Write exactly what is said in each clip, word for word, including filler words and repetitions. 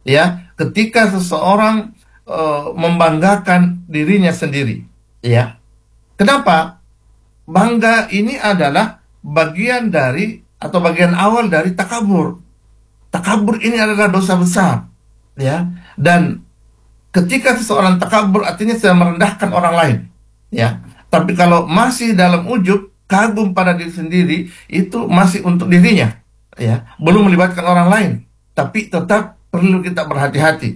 ya, ketika seseorang uh, membanggakan dirinya sendiri, ya. Kenapa? Bangga ini adalah bagian dari atau bagian awal dari takabur. Takabur ini adalah dosa besar, ya. Dan ketika seseorang takabur artinya sedang merendahkan orang lain, ya. Tapi kalau masih dalam ujub, kagum pada diri sendiri, itu masih untuk dirinya, ya. Belum melibatkan orang lain, tapi tetap perlu kita berhati-hati.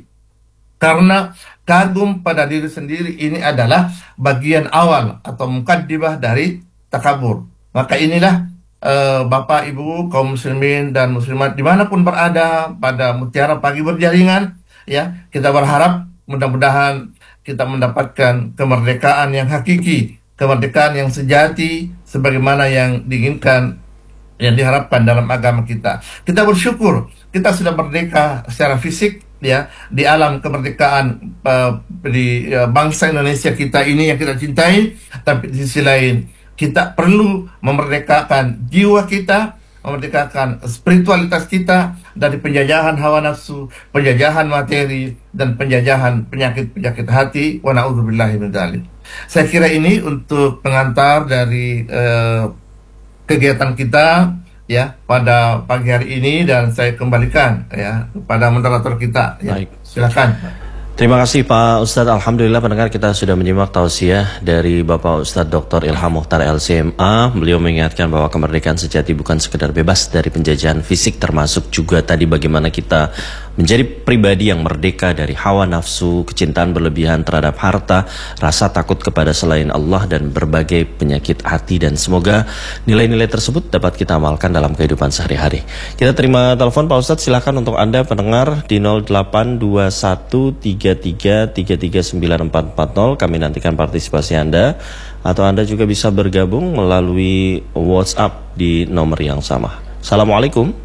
Karena kagum pada diri sendiri ini adalah bagian awal atau mukaddimah dari takabur. Maka inilah eh, Bapak, Ibu, kaum muslimin dan muslimat dimanapun berada pada Mutiara Pagi Berjaringan, ya, kita berharap mudah-mudahan kita mendapatkan kemerdekaan yang hakiki, kemerdekaan yang sejati, sebagaimana yang diinginkan, yang diharapkan dalam agama kita. Kita bersyukur kita sudah merdeka secara fisik, ya, di alam kemerdekaan uh, di uh, bangsa Indonesia kita ini yang kita cintai. Tapi di sisi lain kita perlu memerdekakan jiwa kita, memerdekakan spiritualitas kita dari penjajahan hawa nafsu, penjajahan materi, dan penjajahan penyakit-penyakit hati. Wa na'udzubillahi min dzalik. Saya kira ini untuk pengantar dari uh, kegiatan kita, ya, pada pagi hari ini, dan saya kembalikan, ya, kepada moderator kita, ya. Baik. Silakan. Terima kasih Pak Ustadz. Alhamdulillah pendengar kita sudah menyimak tausiah dari Bapak Ustadz Doktor Ilham Mukhtar L C M A. Beliau mengingatkan bahwa kemerdekaan sejati bukan sekedar bebas dari penjajahan fisik, termasuk juga tadi bagaimana kita menjadi pribadi yang merdeka dari hawa nafsu, kecintaan berlebihan terhadap harta, rasa takut kepada selain Allah, dan berbagai penyakit hati. Dan semoga nilai-nilai tersebut dapat kita amalkan dalam kehidupan sehari-hari. Kita terima telepon Pak Ustadz, silakan untuk Anda pendengar di nol delapan dua satu tiga tiga tiga tiga sembilan empat empat nol. Kami nantikan partisipasi Anda, atau Anda juga bisa bergabung melalui WhatsApp di nomor yang sama. Assalamualaikum.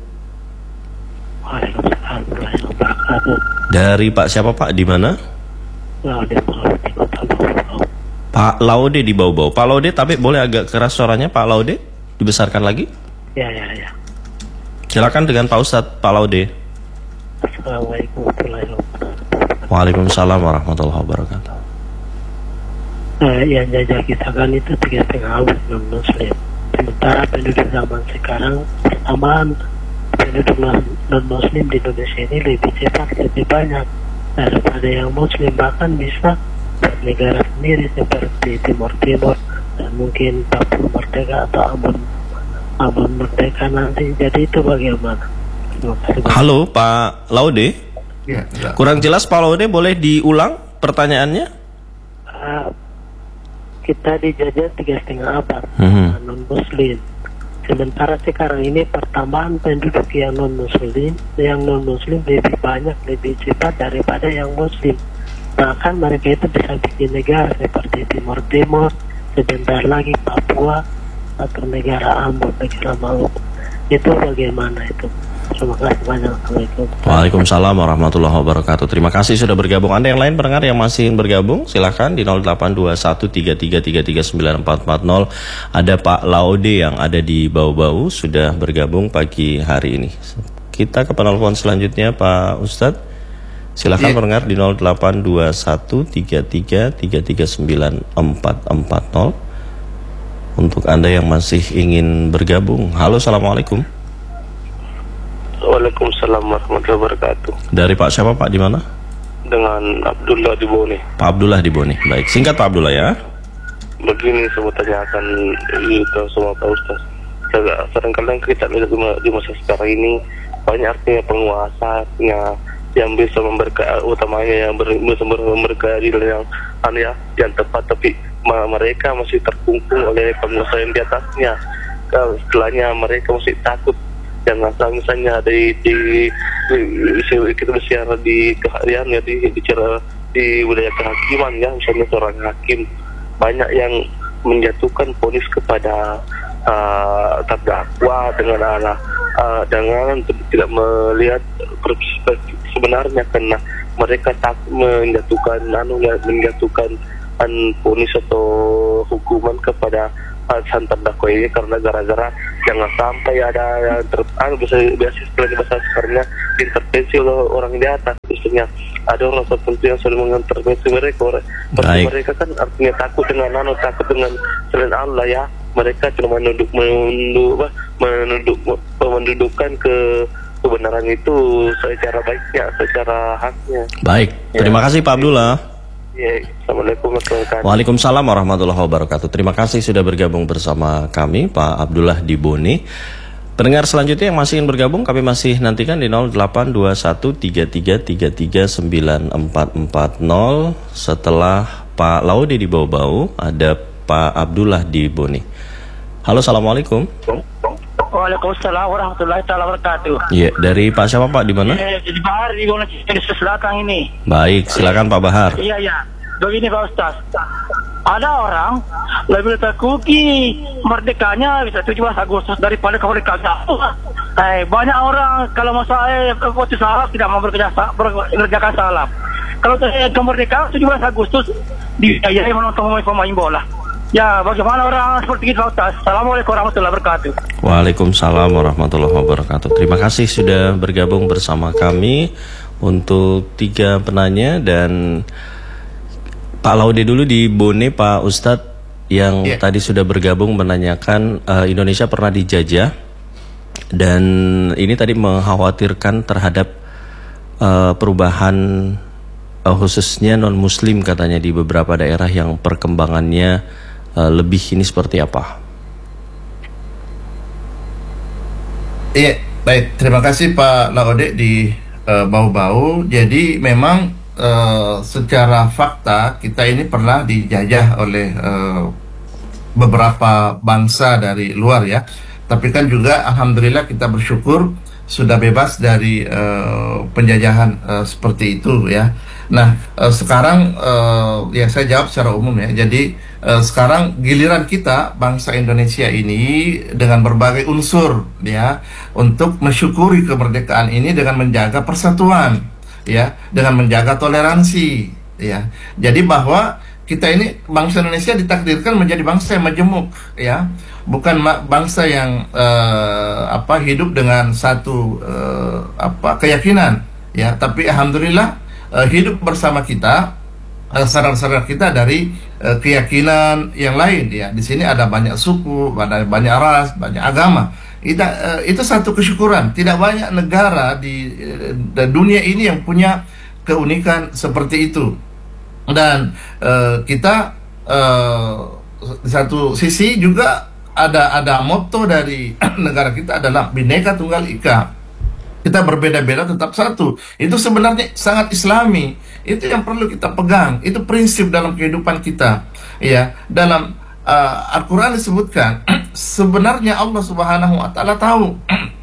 Dari Pak siapa Pak? Di mana? Pak Laude di Bau-Bau. Pak Laude, tapi boleh agak keras suaranya Pak Laude? Dibesarkan lagi? Ya, ya, ya. Silakan dengan Pak Ustadz, Pak Laude. Assalamualaikum warahmatullahi wabarakatuh. Waalaikumsalam warahmatullahi wabarakatuh. Nah, yang jajah kita kan itu tiga setengah abad non muslim. Sementara penduduk zaman sekarang persamaan penduduk non muslim di Indonesia ini lebih cepat, lebih banyak daripada yang muslim. Bahkan bisa bernegara sendiri seperti Timur Timur, dan mungkin Papua merdeka atau Ambon Ambon merdeka nanti. Jadi itu bagaimana? Halo Pak Laude. Ya, ya. Kurang jelas Pak Laude, boleh diulang pertanyaannya? Uh, kita dijajah tiga setengah abad hmm. non muslim. Sementara sekarang ini pertambahan penduduk yang non muslim, yang non muslim lebih banyak, lebih cepat daripada yang muslim. Bahkan mereka itu bisa bikin negara seperti Timur Timur, sebentar lagi Papua, atau negara Ambon, negara Maluku. Itu bagaimana itu? Terima kasih banyak. Assalamualaikum. Waalaikumsalam warahmatullahi wabarakatuh. Terima kasih sudah bergabung. Anda yang lain pendengar yang masih bergabung, silakan di nol delapan dua satu tiga tiga tiga tiga sembilan empat empat nol. Ada Pak Laude yang ada di Bau-Bau sudah bergabung pagi hari ini. Kita ke penelpon selanjutnya Pak Ustadz. Silakan yeah. pendengar di nol delapan dua satu tiga tiga tiga tiga sembilan empat empat nol. Untuk Anda yang masih ingin bergabung. Halo, assalamualaikum. Waalaikumsalam warahmatullahi wabarakatuh. Dari Pak siapa Pak, di mana? Dengan Abdullah di Bone. Pak Abdullah di Bone. Baik, singkat Pak Abdullah ya. Begini saya mau tanyakan itu semua Pak Ustaz. Kadang-kadang kita lihat di masa sekarang ini banyak artinya penguasanya yang bisa memberkati, utamanya yang ber, bisa memberkati yang ya, yang tepat, tapi mereka masih terkungkung oleh penguasa yang di atasnya. Setelahnya mereka masih takut. Jangan sampai misalnya di, di, di, di kita bersiar di keharian ya, di bicara di wilayah kehakiman ya, misalnya seorang hakim banyak yang menjatuhkan vonis kepada uh, terdakwa dengan anak uh, dengan tidak melihat perspektif sebenarnya, karena mereka tak menjatuhkan anu menjatuhkan vonis atau hukuman kepada sang terdakwa ini karena gara-gara jangan sampai ada yang ter, ah, bisa biasa setelah bahasa sekarangnya intervensi oleh orang di atas. maksudnya ada orang tertentu yang selalu mengintervensi mereka. Tapi mereka kan artinya takut dengan nano, takut dengan selain Allah ya. Mereka cuma menunduk menunduk menunduk mendudukan ke kebenaran itu secara baiknya, secara haknya. Baik, terima ya. kasih Pak Abdullah. Ya, Assalamualaikum warahmatullahi wabarakatuh. Waalaikumsalam warahmatullahi wabarakatuh. Terima kasih sudah bergabung bersama kami, Pak Abdullah di Bone. Pendengar selanjutnya yang masih ingin bergabung, kami masih nantikan di nol delapan dua satu tiga tiga tiga tiga sembilan empat empat nol. Setelah Pak Laude di Bau-Bau, ada Pak Abdullah di Bone. Halo, Assalamualaikum. Waalaikumsalam warahmatullahi wabarakatuh. Iya, dari Pak siapa Pak, di mana? Eh, di Bahar di Gunung Cincin Selatan ini. Baik, silakan Pak Bahar. Iya, iya. Begini Pak Ustaz. Ada orang lebih takuti merdekanya bisa tujuh belas Agustus daripada kemerdekaan. Eh, banyak orang kalau masalah waktu salah tidak mau bekerja mengerjakan salah. Kalau kemerdekaan tujuh belas Agustus dibiayai menonton pemain bola. Ya, bagaimana orang seperti itu Pak Ustaz? Assalamualaikum warahmatullahi wabarakatuh. Waalaikumsalam warahmatullahi wabarakatuh. Terima kasih sudah bergabung bersama kami untuk tiga penanya. Dan Pak Laude dulu di Bone, Pak Ustadz yang yeah. tadi sudah bergabung menanyakan uh, Indonesia pernah dijajah, dan ini tadi mengkhawatirkan terhadap uh, perubahan uh, khususnya non-muslim katanya di beberapa daerah yang perkembangannya Uh, lebih ini seperti apa? Iya, baik. Terima kasih Pak Laude di uh, Bau-Bau. Jadi memang uh, secara fakta kita ini pernah dijajah oleh uh, beberapa bangsa dari luar ya. Tapi kan juga alhamdulillah kita bersyukur sudah bebas dari uh, penjajahan uh, seperti itu ya. Nah, uh, sekarang uh, ya saya jawab secara umum ya. Jadi uh, sekarang giliran kita bangsa Indonesia ini dengan berbagai unsur ya untuk mensyukuri kemerdekaan ini dengan menjaga persatuan ya, dengan menjaga toleransi ya. Jadi bahwa kita ini bangsa Indonesia ditakdirkan menjadi bangsa yang majemuk ya, bukan bangsa yang uh, apa hidup dengan satu uh, apa keyakinan ya, tapi alhamdulillah Uh, hidup bersama kita, uh, saudara-saudara kita dari uh, keyakinan yang lain ya. Di sini ada banyak suku, ada banyak ras, banyak agama. Itu, uh, itu satu kesyukuran. Tidak banyak negara di uh, dunia ini yang punya keunikan seperti itu. Dan uh, kita uh, di satu sisi juga ada ada motto dari negara kita adalah Bhinneka Tunggal Ika. Kita berbeda-beda tetap satu. Itu sebenarnya sangat Islami. Itu yang perlu kita pegang. Itu prinsip dalam kehidupan kita. Ya, dalam uh, Al-Qur'an disebutkan sebenarnya Allah Subhanahu wa taala tahu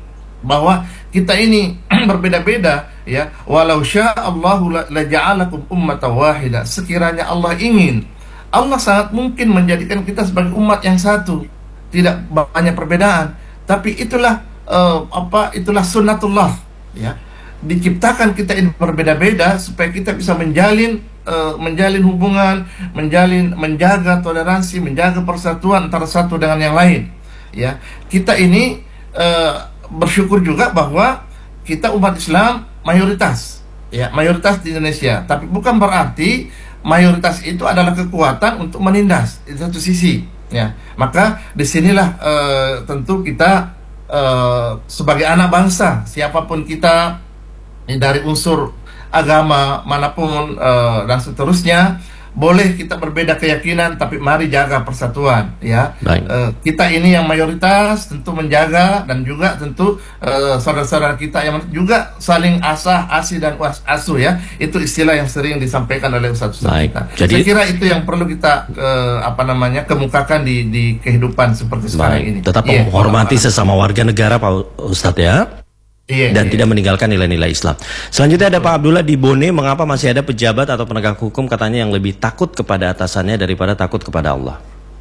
bahwa kita ini berbeda-beda ya. Walau sya'allahu laja'alakum ummatan wahidah. Sekiranya Allah ingin, Allah sangat mungkin menjadikan kita sebagai umat yang satu. Tidak banyak perbedaan. Tapi itulah Uh, apa itulah sunnatullah ya, diciptakan kita ini berbeda-beda supaya kita bisa menjalin uh, menjalin hubungan, menjalin menjaga toleransi, menjaga persatuan antara satu dengan yang lain ya. Kita ini uh, bersyukur juga bahwa kita umat Islam mayoritas ya, mayoritas di Indonesia, tapi bukan berarti mayoritas itu adalah kekuatan untuk menindas di satu sisi ya. Maka disinilah uh, tentu kita Uh, sebagai anak bangsa, siapapun kita dari unsur agama manapun uh, dan seterusnya, boleh kita berbeda keyakinan, tapi mari jaga persatuan ya. Uh, kita ini yang mayoritas tentu menjaga, dan juga tentu uh, saudara-saudara kita yang juga saling asah, asih dan was asuh ya. Itu istilah yang sering disampaikan oleh Ustaz-Ustaz kita. Jadi, saya kira itu yang perlu kita uh, apa namanya kemukakan di di kehidupan seperti sekarang baik. ini. Tetap yeah. menghormati sesama warga negara Pak Ustadz ya. Iya, dan iya. tidak meninggalkan nilai-nilai Islam. Selanjutnya ada Pak Abdullah di Bone. Mengapa masih ada pejabat atau penegak hukum katanya yang lebih takut kepada atasannya daripada takut kepada Allah?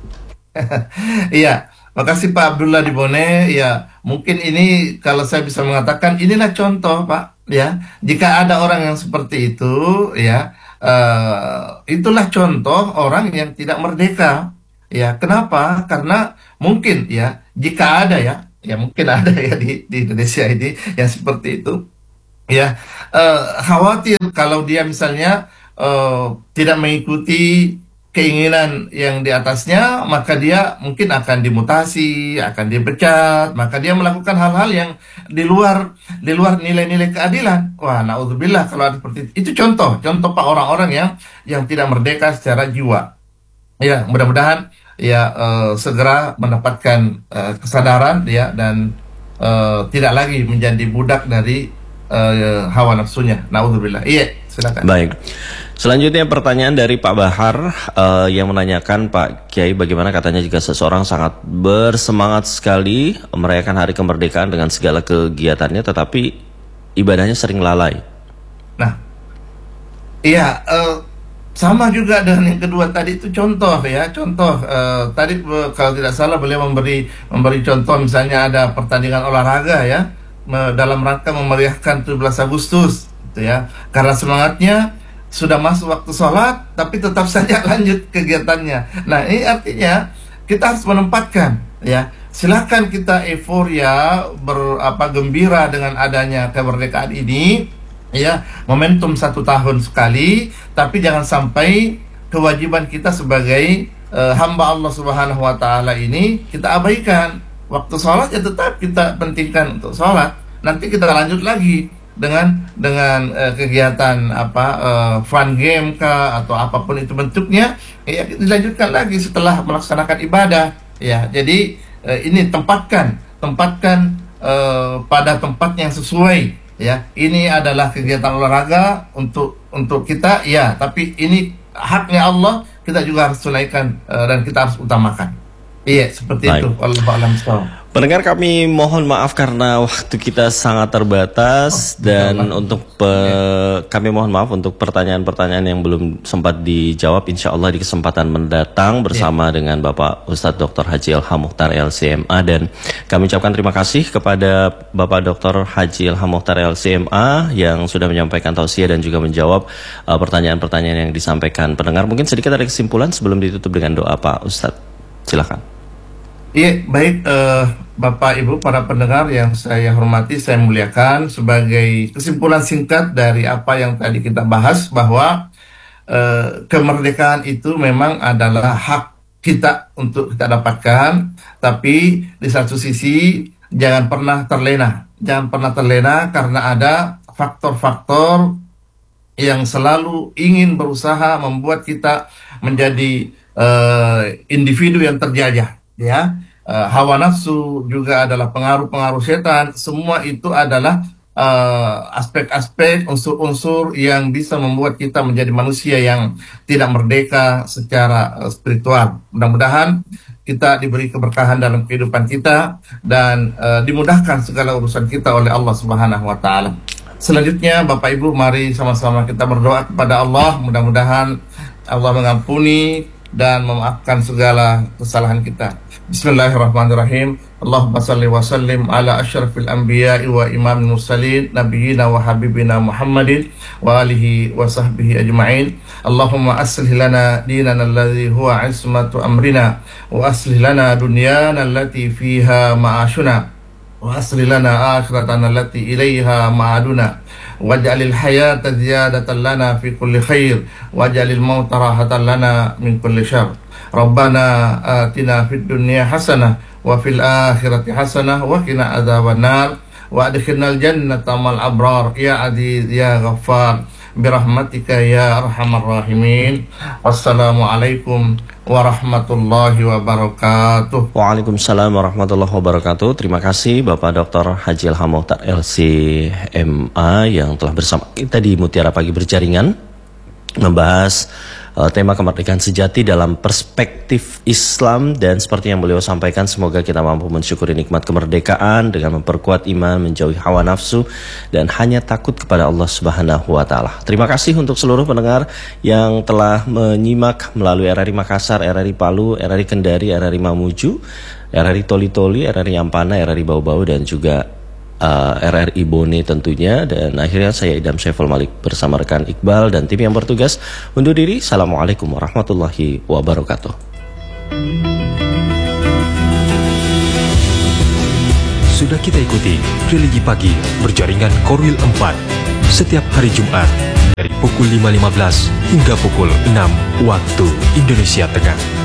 Iya, makasih Pak Abdullah di Bone. Ya, mungkin ini kalau saya bisa mengatakan inilah contoh Pak. Ya, jika ada orang yang seperti itu, ya, uh, itulah contoh orang yang tidak merdeka. Ya, kenapa? Karena mungkin ya, jika ada ya. Ya mungkin ada ya di, di Indonesia ini yang seperti itu. ya eh, khawatir kalau dia misalnya eh, tidak mengikuti keinginan yang di atasnya, maka dia mungkin akan dimutasi, akan dipecat, maka dia melakukan hal-hal yang di luar di luar nilai-nilai keadilan. Wah, naudzubillah kalau ada seperti itu. Itu contoh, contoh pak orang-orang yang yang tidak merdeka secara jiwa. Ya, mudah-mudahan ya eh, segera mendapatkan eh, kesadaran ya dan eh, tidak lagi menjadi budak dari eh, hawa nafsunya. Naudzubillah. Iya, silakan. Baik. Selanjutnya pertanyaan dari Pak Bahar eh, yang menanyakan, Pak Kiai, bagaimana katanya jika seseorang sangat bersemangat sekali merayakan hari kemerdekaan dengan segala kegiatannya, tetapi ibadahnya sering lalai. Nah, iya, eh, sama juga dengan yang kedua tadi itu contoh ya, contoh eh, tadi eh, kalau tidak salah beliau memberi memberi contoh misalnya ada pertandingan olahraga ya me- dalam rangka memeriahkan tujuh belas Agustus gitu ya. Karena semangatnya sudah masuk waktu sholat tapi tetap saja lanjut kegiatannya. Nah, ini artinya kita harus menempatkan ya. Silakan kita euforia ber apa gembira dengan adanya kemerdekaan ini. Ya, momentum satu tahun sekali, tapi jangan sampai kewajiban kita sebagai uh, hamba Allah Subhanahu Wa Taala ini kita abaikan. Waktu sholat ya tetap kita pentingkan untuk sholat. Nanti kita lanjut lagi dengan dengan uh, kegiatan apa uh, fun game kah atau apapun itu bentuknya, ya dilanjutkan lagi setelah melaksanakan ibadah. Ya, jadi uh, ini tempatkan tempatkan uh, pada tempat yang sesuai. Ya, ini adalah kegiatan olahraga untuk untuk kita, ya. Tapi ini haknya Allah, kita juga harus tunaikan uh, dan kita harus utamakan. Iya, seperti Baik. itu. Wallahu a'lam bishawab. Pendengar, kami mohon maaf karena waktu kita sangat terbatas Oh, dan Allah. untuk pe- kami mohon maaf untuk pertanyaan-pertanyaan yang belum sempat dijawab. Insya Allah di kesempatan mendatang bersama dengan Bapak Ustadz Doktor Haji Ilham Mukhtar L C M A, dan kami ucapkan terima kasih kepada Bapak Doktor Haji Ilham Mukhtar L C M A yang sudah menyampaikan tausiah dan juga menjawab uh, pertanyaan-pertanyaan yang disampaikan pendengar. Mungkin sedikit ada kesimpulan sebelum ditutup dengan doa, Pak Ustadz. Silakan. Iya, baik eh, Bapak Ibu para pendengar yang saya hormati, saya muliakan, sebagai kesimpulan singkat dari apa yang tadi kita bahas bahwa eh, kemerdekaan itu memang adalah hak kita untuk kita dapatkan, tapi di satu sisi jangan pernah terlena, jangan pernah terlena karena ada faktor-faktor yang selalu ingin berusaha membuat kita menjadi eh, individu yang terjajah. Ya, uh, hawa nafsu juga adalah pengaruh-pengaruh setan. Semua itu adalah uh, aspek-aspek, unsur-unsur yang bisa membuat kita menjadi manusia yang tidak merdeka secara uh, spiritual. Mudah-mudahan kita diberi keberkahan dalam kehidupan kita dan uh, dimudahkan segala urusan kita oleh Allah Subhanahu Wa Taala. Selanjutnya, Bapak Ibu, mari sama-sama kita berdoa kepada Allah. Mudah-mudahan Allah mengampuni dan memaafkan segala kesalahan kita. Bismillahirrahmanirrahim. Allahumma salli wa sallim ala asyrafil anbiya'i wa imamil mursalin nabiyina wa habibina Muhammadin wa alihi wa sahbihi ajma'in. Allahumma aslih lana dinana alladhi huwa ismatu amrina wa aslih lana dunyana allati fiha ma'ashuna wa aslih lana akhiratana allati ilayha ma'aduna waj'alil hayata ziyadatan lana fi kulli khair waj'alil mauta rahatan lana min kulli syarr. Rabbana atina fid dunya hasanah wa fil akhirati hasanah wa qina adzabannar wa adkhilnal jannata mal abrar ya aziz ya ghaffar birahmatika ya arhamar rahimin. Assalamualaikum warahmatullahi wabarakatuh. Waalaikumsalam warahmatullahi wabarakatuh. Terima kasih Bapak Doktor Haji Ilham Mukhtar L C M A yang telah bersama kita di Mutiara Pagi Berjaringan membahas uh, tema kemerdekaan sejati dalam perspektif Islam, dan seperti yang beliau sampaikan, semoga kita mampu mensyukuri nikmat kemerdekaan dengan memperkuat iman, menjauhi hawa nafsu, dan hanya takut kepada Allah Subhanahu wa Ta'ala. Terima kasih untuk seluruh pendengar yang telah menyimak melalui R R I Makassar, R R I Palu, R R I Kendari, R R I Mamuju, R R I Toli-Toli, R R I Ampana, R R I Bau-Bau, dan juga Uh, R R I Bone tentunya. Dan akhirnya saya Idam Syaiful Malik bersama rekan Iqbal dan tim yang bertugas undur diri. Assalamualaikum warahmatullahi wabarakatuh. Sudah kita ikuti Religi Pagi Berjaringan Korwil empat. setiap hari Jumat dari pukul lima lima belas hingga pukul enam waktu Indonesia Tengah.